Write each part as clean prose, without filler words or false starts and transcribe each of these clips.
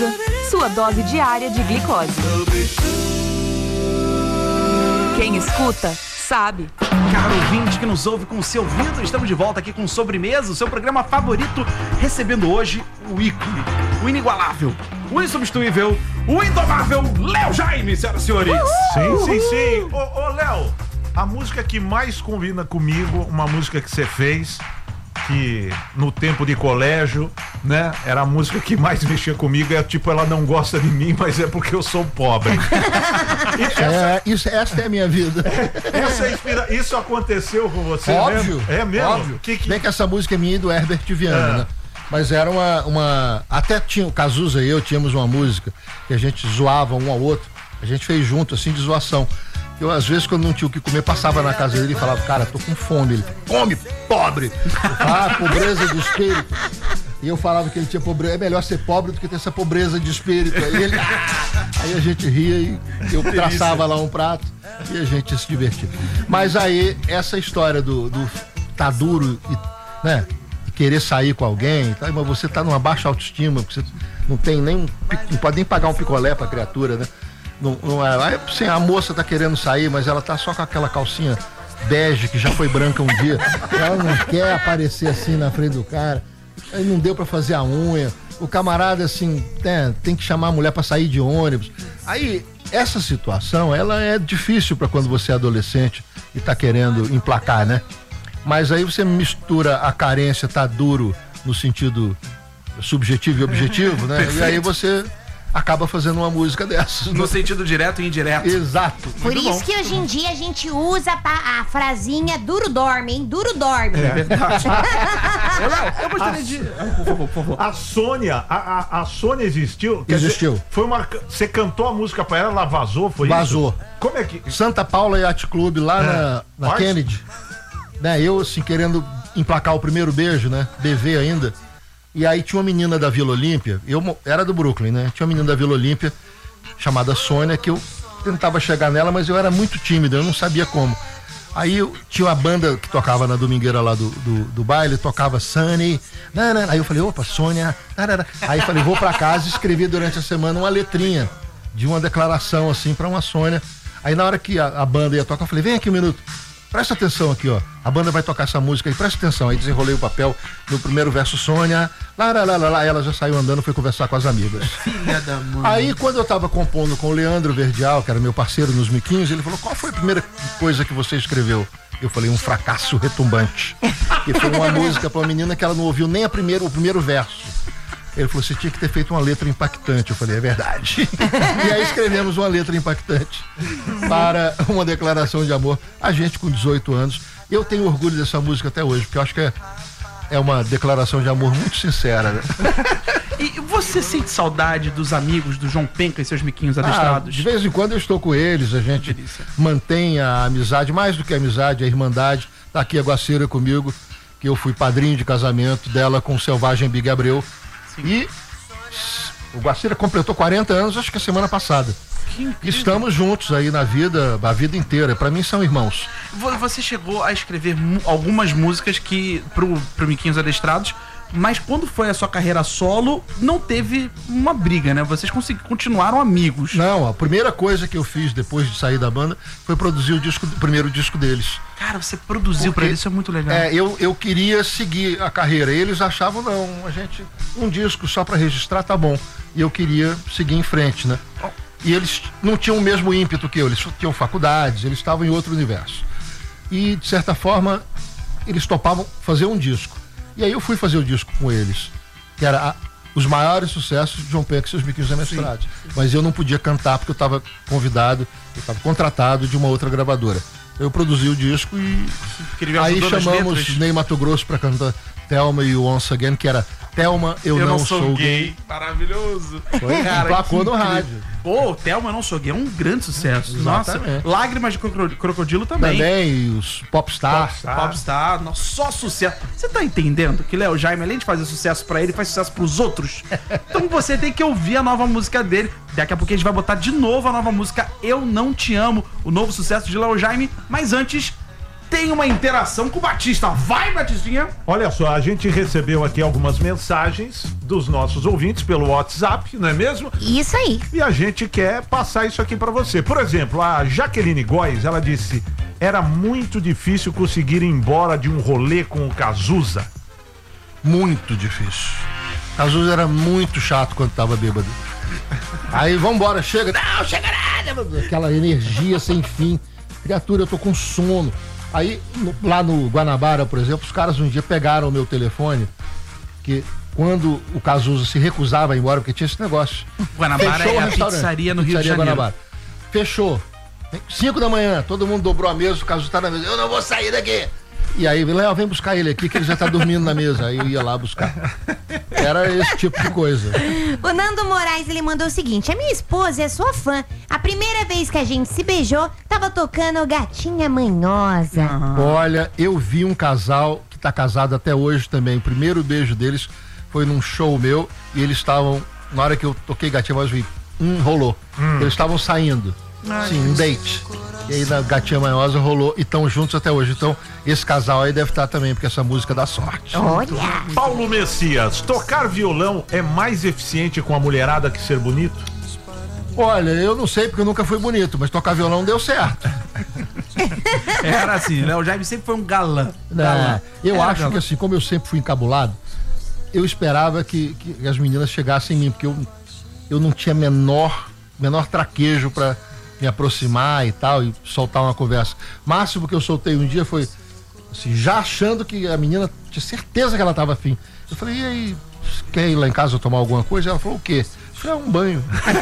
Glicose, sua dose diária de glicose. Quem escuta, sabe. Caro ouvinte que nos ouve com o seu ouvido, estamos de volta aqui com Sobremesa, o seu programa favorito, recebendo hoje o ícone, o inigualável, o insubstituível, o indomável Léo Jaime, senhoras e senhores. Sim. Ô, Léo, a música que mais combina comigo, uma música que você fez, que no tempo de colégio, né, era a música que mais mexia comigo, é tipo, ela não gosta de mim, mas é porque eu sou pobre. Essa é a minha vida. Isso aconteceu com você? Óbvio. Mesmo? É mesmo? Óbvio. Bem que essa música é minha e do Herbert Viana, né? Mas era uma... Até tinha o Cazuza e eu tínhamos uma música que a gente zoava um ao outro. A gente fez junto, assim, de zoação. Eu, às vezes, quando não tinha o que comer, passava na casa dele e falava, cara, tô com fome. Ele, come, pobre! Pobreza de espírito. E eu falava que ele tinha pobreza. É melhor ser pobre do que ter essa pobreza de espírito. Aí ele... Aí a gente ria e eu traçava lá um prato e a gente se divertia. Mas aí, essa história do tá duro e, né, querer sair com alguém, tá, mas você tá numa baixa autoestima, porque você não tem nem não pode nem pagar um picolé pra criatura, né? Não é, assim, a moça tá querendo sair, mas ela tá só com aquela calcinha bege que já foi branca um dia. Ela não quer aparecer assim na frente do cara. Aí não deu pra fazer a unha. O camarada, assim, tem que chamar a mulher pra sair de ônibus. Aí, essa situação, ela é difícil pra quando você é adolescente e tá querendo emplacar, né? Mas aí você mistura a carência, tá duro no sentido subjetivo e objetivo, né? Perfeito. E aí você acaba fazendo uma música dessas. No sentido direto e indireto. Exato. Por isso que hoje em dia a gente usa a frasinha duro dorme, hein? Duro dorme. É verdade. Eu gostaria de... Por favor. A Sônia, a Sônia existiu? Existiu. Você cantou a música pra ela, ela vazou, foi isso? Vazou. Como é que... Santa Paula Yacht Club, lá na Kennedy. Né, eu, assim, querendo emplacar o primeiro beijo, né? BV ainda. E aí tinha uma menina da Vila Olímpia, eu era do Brooklyn, né? Tinha uma menina da Vila Olímpia, chamada Sônia, que eu tentava chegar nela, mas eu era muito tímido, eu não sabia como. Aí tinha uma banda que tocava na domingueira lá do baile, tocava Sunny, aí eu falei, opa, Sônia, aí eu falei, vou pra casa e escrevi durante a semana uma letrinha de uma declaração, assim, pra uma Sônia. Aí na hora que a banda ia tocar, eu falei, vem aqui um minuto. Presta atenção aqui, ó. A banda vai tocar essa música aí, presta atenção. Aí desenrolei o papel no primeiro verso, Sônia, ela já saiu andando, foi conversar com as amigas. Filha da mãe. Aí quando eu tava compondo com o Leandro Verdial, que era meu parceiro nos Mi-15, ele falou, qual foi a primeira coisa que você escreveu? Eu falei, um fracasso retumbante. Que foi uma música pra uma menina que ela não ouviu nem o primeiro verso. Ele falou, você tinha que ter feito uma letra impactante. Eu falei, é verdade. E aí escrevemos uma letra impactante para uma declaração de amor. A gente com 18 anos. Eu tenho orgulho dessa música até hoje, porque eu acho que é uma declaração de amor muito sincera, né? E você sente saudade dos amigos do João Penca e seus miquinhos adestrados? De vez em quando eu estou com eles, a gente mantém a amizade, mais do que a amizade, a irmandade. Tá aqui a Guacira comigo, que eu fui padrinho de casamento dela com o Selvagem Big Abreu. E o Guacira completou 40 anos, acho que a semana passada. Estamos juntos aí na vida, a vida inteira. Pra mim são irmãos. Você chegou a escrever algumas músicas pro Miquinhos Adestrados, mas quando foi a sua carreira solo, não teve uma briga, né? Vocês continuaram amigos. Não, a primeira coisa que eu fiz depois de sair da banda foi produzir o primeiro disco deles. Cara, você produziu pra eles, isso é muito legal. Eu queria seguir a carreira. Eles achavam, não, um disco só pra registrar tá bom. E eu queria seguir em frente, né? E eles não tinham o mesmo ímpeto que eu, eles tinham faculdades, eles estavam em outro universo. E, de certa forma, eles topavam fazer um disco. E aí eu fui fazer o disco com eles, que era os maiores sucessos de João Penca e seus Miquinhos Adestrados. Mas eu não podia cantar porque eu estava convidado, eu estava contratado de uma outra gravadora. Eu produzi o disco e aí chamamos Ney Mato Grosso para cantar Thelma e o Once Again, que era Thelma, eu não sou gay. Maravilhoso. Foi, cara, emplacou no rádio. Pô, Thelma, eu não sou gay, é um grande sucesso. Exatamente. Nossa, Lágrimas de Crocodilo também. Também, os Popstar. Popstar, nossa, só sucesso. Você tá entendendo que Léo Jaime, além de fazer sucesso pra ele, faz sucesso pros outros? Então você tem que ouvir a nova música dele. Daqui a pouco a gente vai botar de novo a nova música Eu Não Te Amo, o novo sucesso de Léo Jaime. Mas antes, tem uma interação com o Batista. Vai, Batistinha! Olha só, a gente recebeu aqui algumas mensagens dos nossos ouvintes pelo WhatsApp, não é mesmo? Isso aí. E a gente quer passar isso aqui pra você. Por exemplo, a Jaqueline Góes, ela disse: era muito difícil conseguir ir embora de um rolê com o Cazuza. Muito difícil. Cazuza era muito chato quando tava bêbado. Aí, vambora, chega. Não, chega nada. Aquela energia sem fim. Criatura, eu tô com sono. Aí, lá no Guanabara, por exemplo, os caras um dia pegaram o meu telefone, que quando o Cazuza se recusava a ir embora, porque tinha esse negócio. Guanabara Fechou é o a restaurante. pizzaria no Rio de Janeiro. Guanabara. Fechou. 5 da manhã, todo mundo dobrou a mesa, o Cazuza tá na mesa. Eu não vou sair daqui. E aí, Léo, vem buscar ele aqui, que ele já tá dormindo na mesa. Aí eu ia lá buscar. Era esse tipo de coisa. O Nando Moraes, ele mandou o seguinte: a minha esposa é sua fã. A primeira vez que a gente se beijou, tava tocando Gatinha Manhosa. Olha, eu vi um casal que tá casado até hoje também. O primeiro beijo deles foi num show meu e eles estavam, na hora que eu toquei Gatinha Manhosa, rolou. Eles estavam saindo. Sim, um date. E aí na Gatinha Manhosa rolou e estão juntos até hoje. Então, esse casal aí deve estar também, porque essa música dá sorte. Olha. Paulo Messias, tocar violão é mais eficiente com a mulherada que ser bonito? Olha, eu não sei porque eu nunca fui bonito, mas tocar violão deu certo. Era assim, né? O Jaime sempre foi um galã. Eu Era acho galã. que assim, como eu sempre fui encabulado, eu esperava que as meninas chegassem em mim, porque eu não tinha menor traquejo pra me aproximar e tal, e soltar uma conversa. Máximo que eu soltei um dia foi assim, já achando que a menina tinha certeza que ela tava afim. Eu falei, e aí, quer ir lá em casa tomar alguma coisa? Ela falou, o quê? Eu falei, um banho.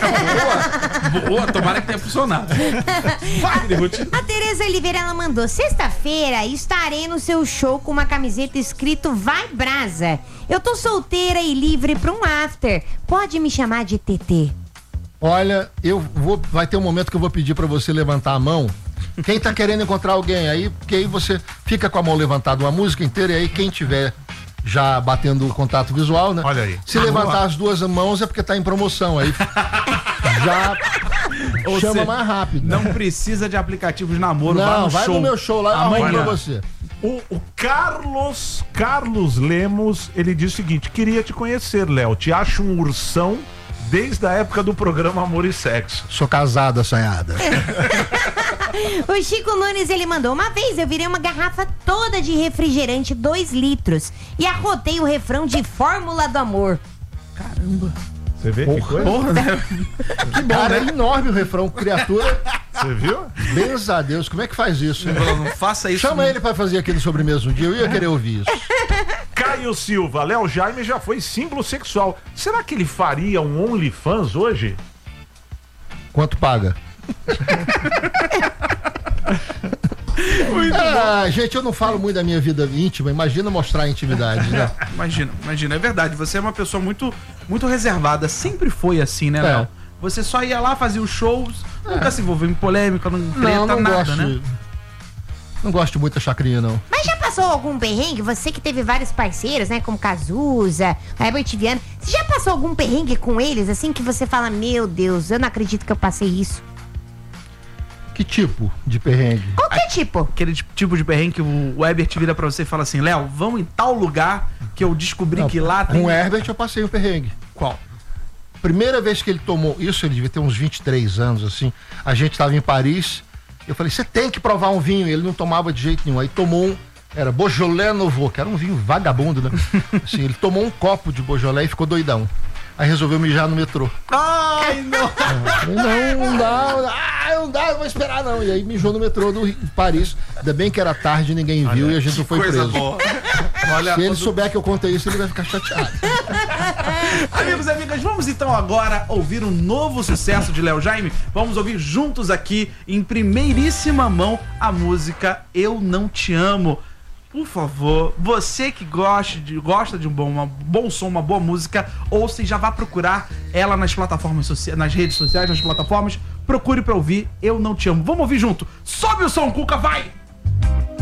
Boa, tomara que tenha funcionado. Vai, Ruth. A Tereza Oliveira, ela mandou: sexta-feira estarei no seu show com uma camiseta escrito Vai Brasa. Eu tô solteira e livre pra um after. Pode me chamar de TT. Olha, vai ter um momento que eu vou pedir pra você levantar a mão. Quem tá querendo encontrar alguém aí, porque aí você fica com a mão levantada uma música inteira e aí quem tiver já batendo o contato visual, né? Olha aí. Se levantar as duas mãos é porque tá em promoção, aí já Ou chama seja, mais rápido. Não precisa de aplicativos de namoro. Não, vai show. no meu show lá, eu arrumo Amanhã. pra você. O Carlos Lemos, ele diz o seguinte: queria te conhecer, Léo. Te acho um ursão desde a época do programa Amor e Sexo. Sou casada, assanhada. O Chico Nunes, ele mandou: uma vez eu virei uma garrafa toda de refrigerante 2 litros e arrotei o refrão de Fórmula do Amor. Você vê que coisa? Porra, né? Que bom, né? É enorme o refrão, criatura. Você viu? Benza a Deus, como é que faz isso? Não faça isso. Chama ele pra fazer aqui no Sobremesa um dia, eu ia querer ouvir isso. Caio Silva, Léo Jaime já foi símbolo sexual. Será que ele faria um OnlyFans hoje? Quanto paga? Gente, eu não falo muito da minha vida íntima, imagina mostrar a intimidade, né? Imagina, é verdade. Você é uma pessoa muito, muito reservada. Sempre foi assim, né, Léo? Você só ia lá, fazia os shows, nunca se envolveu em polêmica, não treta, não nada, gosto, né? Não gosto de muita chacrinha, não. Mas já passou algum perrengue? Você que teve vários parceiros, né? Como Cazuza, Herbert Viana. Você já passou algum perrengue com eles, assim, que você fala: meu Deus, eu não acredito que eu passei isso? Que tipo de perrengue? Qualquer tipo. Aquele tipo de perrengue que o Herbert vira pra você e fala assim: Léo, vamos em tal lugar que eu descobri Não, que lá tem... Com o Herbert eu passei um perrengue. Qual? Primeira vez que ele tomou, isso ele devia ter uns 23 anos, assim, a gente tava em Paris, eu falei, você tem que provar um vinho, ele não tomava de jeito nenhum, aí tomou um, era Beaujolais Nouveau, que era um vinho vagabundo, né? Assim, ele tomou um copo de Beaujolais e ficou doidão. Aí resolveu mijar no metrô. Ai, não! Não dá, eu vou esperar não. E aí mijou no metrô de Paris. Ainda bem que era tarde, ninguém viu e a gente não foi Coisa preso. boa. Olha, Se ele souber que eu contei isso, ele vai ficar chateado. Amigos e amigas, vamos então agora ouvir um novo sucesso de Léo Jaime. Vamos ouvir juntos aqui, em primeiríssima mão, a música Eu Não Te Amo. Por favor, você que gosta de um bom som, uma boa música, ouça e já vá procurar ela nas plataformas sociais, nas redes sociais, nas plataformas. Procure pra ouvir Eu Não Te Amo. Vamos ouvir junto. Sobe o som, Cuca, vai!